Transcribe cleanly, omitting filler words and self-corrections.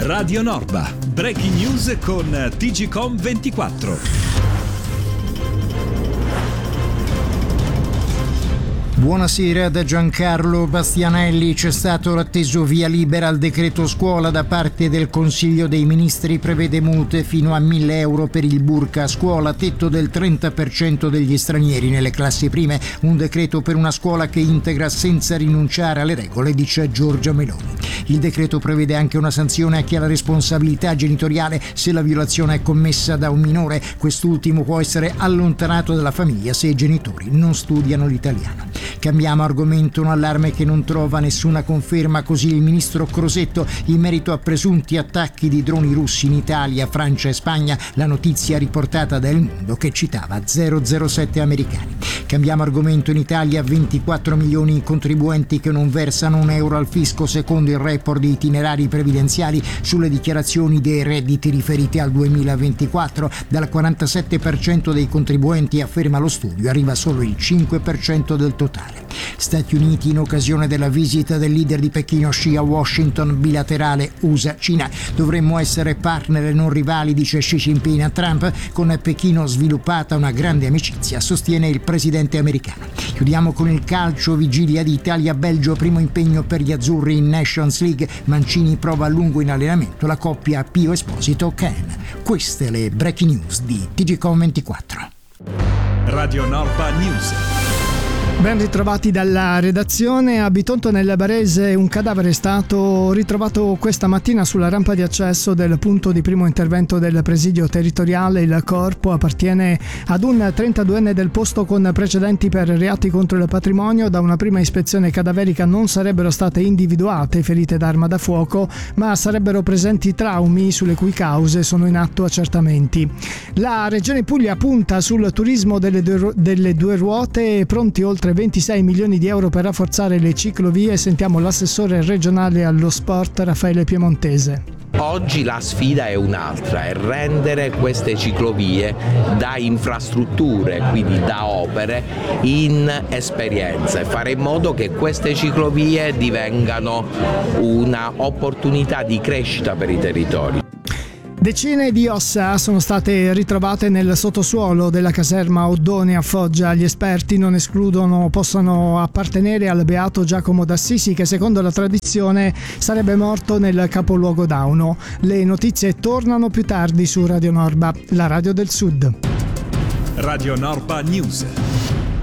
Radio Norba, breaking news con TGCom24. Buonasera da Giancarlo Bastianelli. C'è stato l'atteso via libera al decreto scuola da parte del Consiglio dei Ministri. Prevede multe fino a 1.000 euro per il burka a scuola, tetto del 30% degli stranieri nelle classi prime. Un decreto per una scuola che integra senza rinunciare alle regole, dice Giorgia Meloni. Il decreto prevede anche una sanzione a chi ha la responsabilità genitoriale se la violazione è commessa da un minore. Quest'ultimo può essere allontanato dalla famiglia se i genitori non studiano l'italiano. Cambiamo argomento, un allarme che non trova nessuna conferma, così il ministro Crosetto in merito a presunti attacchi di droni russi in Italia, Francia e Spagna, la notizia riportata da El Mundo che citava 007 americani. Cambiamo argomento, in Italia 24 milioni i contribuenti che non versano un euro al fisco secondo il report di itinerari previdenziali sulle dichiarazioni dei redditi riferiti al 2024. Dal 47% dei contribuenti, afferma lo studio, arriva solo il 5% del totale. Stati Uniti in occasione della visita del leader di Pechino Xi a Washington, bilaterale USA-Cina. Dovremmo essere partner e non rivali, dice Xi Jinping a Trump. Con Pechino sviluppata una grande amicizia, sostiene il presidente americano. Chiudiamo con il calcio, vigilia di Italia-Belgio, primo impegno per gli azzurri in Nations League. Mancini prova a lungo in allenamento la coppia Pio Esposito-Ken. Queste le breaking news di TGCom24. Radio Norba News. Ben ritrovati dalla redazione. A Bitonto nel Barese un cadavere è stato ritrovato questa mattina sulla rampa di accesso del punto di primo intervento del presidio territoriale. Il corpo appartiene ad un 32enne del posto con precedenti per reati contro il patrimonio. Da una prima ispezione cadaverica non sarebbero state individuate ferite d'arma da fuoco, ma sarebbero presenti traumi sulle cui cause sono in atto accertamenti. La Regione Puglia punta sul turismo delle due ruote, pronti oltre 26 milioni di euro per rafforzare le ciclovie. Sentiamo l'assessore regionale allo sport Raffaele Piemontese. Oggi la sfida è un'altra, è rendere queste ciclovie da infrastrutture, quindi da opere, in esperienze, fare in modo che queste ciclovie divengano una opportunità di crescita per i territori. Decine di ossa sono state ritrovate nel sottosuolo della caserma Oddone a Foggia. Gli esperti non escludono possano appartenere al beato Giacomo d'Assisi, che secondo la tradizione sarebbe morto nel capoluogo d'Auno. Le notizie tornano più tardi su Radio Norba, la radio del Sud. Radio Norba News.